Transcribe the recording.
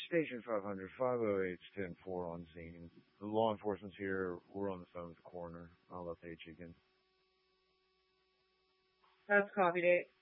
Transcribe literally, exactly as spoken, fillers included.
Station five hundred, five oh eight, ten four on scene. The law enforcement's here. We're on the phone with the coroner. I'll update you again. That's copy date.